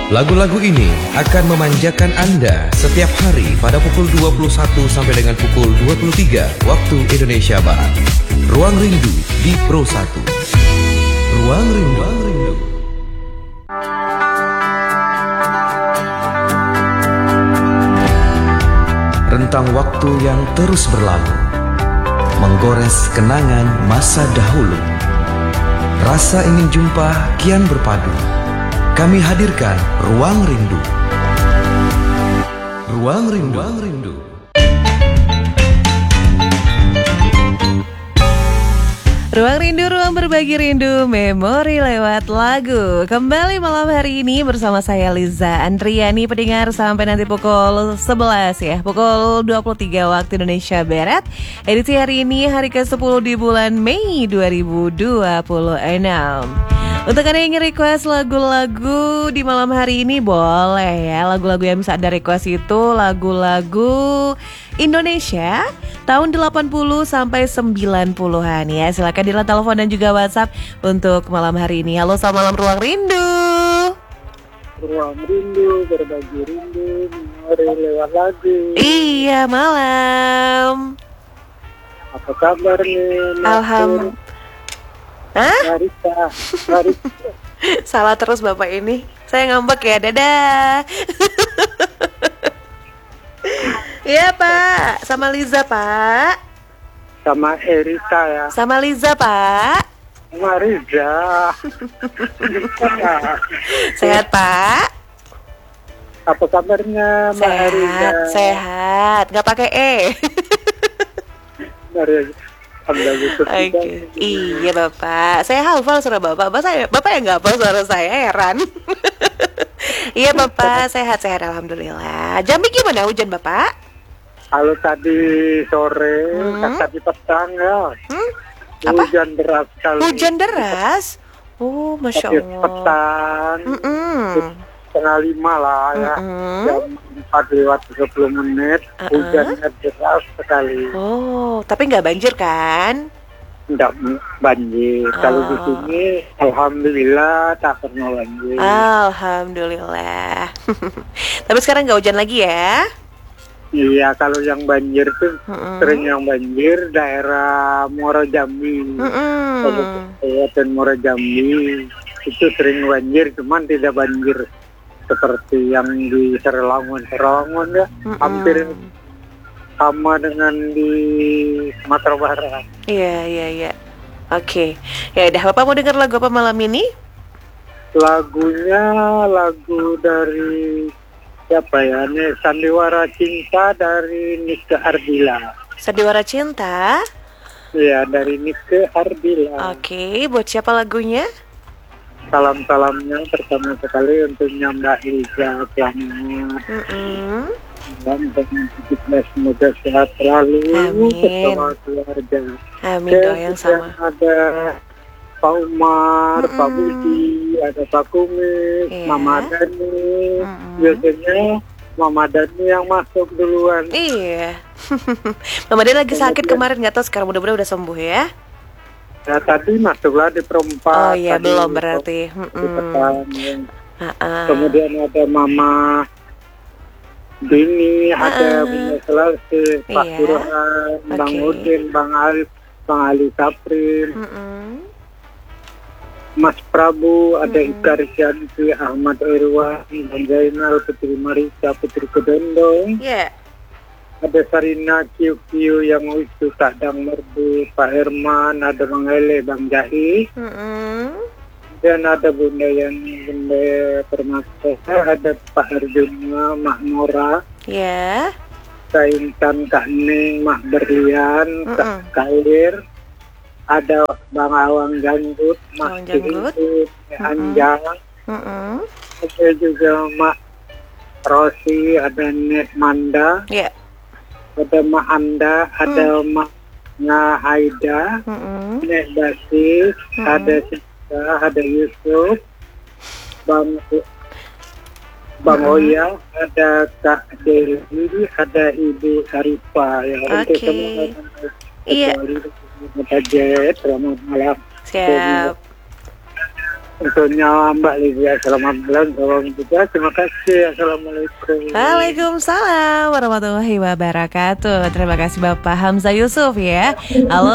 Lagu-lagu ini akan memanjakan Anda setiap hari pada pukul 21 sampai dengan pukul 23 waktu Indonesia Barat. Ruang Rindu di Pro 1. Ruang Rindu. Rentang waktu yang terus berlalu, menggores kenangan masa dahulu. Rasa ingin jumpa kian berpadu. Kami hadirkan Ruang Rindu. Ruang Rindu. Ruang Rindu. Ruang Rindu, ruang berbagi rindu, memori lewat lagu. Kembali malam hari ini bersama saya Liza Andriani, pendengar sampai nanti pukul 11 ya, pukul 23 waktu Indonesia Barat. Edisi hari ini hari ke-10 di bulan Mei 2026. Untuk Anda yang request lagu-lagu di malam hari ini boleh ya. Lagu-lagu yang bisa Anda request itu lagu-lagu Indonesia tahun 80 sampai 90-an ya. Silakan di telepon dan juga WhatsApp untuk malam hari ini. Halo, selamat malam Ruang Rindu. Ruang Rindu, berbagi rindu, memori lewat lagu. Iya, malam. Apa kabar nih? Alhamdulillah. Hah? Marisa. Salah terus Bapak ini. Saya ngambek ya, dadah. Iya Pak, sama Liza Pak. Sama Erika ya. Sama Liza Pak. Mariza. Sehat Pak? Apa kabarnya Mbak Eriza? Sehat. Nggak pakai E. Mariza. Oke. Iya Bapak, saya hafal suara Bapak. Bapak yang nggak hafal suara saya, heran. Iya Bapak, sehat-sehat alhamdulillah. Jambi gimana, hujan Bapak? Kalau tadi sore, tadi petang ya. Apa? Hujan deras sekali. Hujan deras? Oh, Masya Tadi Allah. petang. 4:30 lah ya. Jam 4 lewat 30 menit. Hujannya deras sekali. Oh, tapi nggak banjir kan? Tidak banjir. Kalau di sini, alhamdulillah tak pernah banjir. Alhamdulillah. Tapi sekarang nggak hujan lagi ya? Iya, kalau yang banjir tuh sering yang banjir daerah Muara Jambi. Kabupaten Muara Jambi itu sering banjir, cuman tidak banjir seperti yang di Serawangun ya. Hampir sama dengan di Sumatera Barat. Iya. Oke. Ya udah, Bapak mau dengar lagu apa malam ini? Lagunya lagu dari siapa ya? Ini Sandiwara Cinta dari Nike Ardila. Sandiwara Cinta. Iya, dari Nike Ardila. Oke, buat siapa lagunya? Salam-salamnya pertama sekali untuk Mbak Liza Selamat. Dan semoga sehat selalu bersama keluarga. Amin, doa yang sama. Ada Pak Umar, Pak Budi, ada Pak Kumis, Mama Dani. Biasanya Mama Dani yang masuk duluan. Iya. Mama Dani lagi sakit kemarin, nggak tahu sekarang, mudah-mudahan udah sembuh ya. Ya tadi masuklah di perempat. Oh iya, tadi belum berarti. Kemudian ada Mama Dini, ada Bunda Selasi, Pak Burhan, Bang Udin, Bang Ali Saprin, Mas Prabu, ada Ika Risyanti, Ahmad Irwan, Bang Zainal, Putri Marisa, Putri Kedondong. Ada Sarina Kiu yang itu kadang merdu, Pak Herman, ada Bang Ele, Bang Jahi. Dan ada Bunda Permata, ada Pak Arjuna, Mak Nora. Kak Intan, Kak Ning, Mak Berlian, Kak Kair. Ada Bang Awang Janggut, Mak Janggut, Anjang. Ada juga Mak Rosi, ada Nek Manda. Ada Mak Anda, ada Mak Haida, Nek Basis, ada Sita, ada Yusuf, Bang Oya, ada Kak Deli, ada Ibu Arifah ya. Untuk semua Selamat malam. Siap. Untuknya Mbak Lydia, selamat malam. Salam juga, terima kasih. Assalamualaikum. Waalaikumsalam warahmatullahi wabarakatuh. Terima kasih Bapak Hamzah Yusuf ya. Halo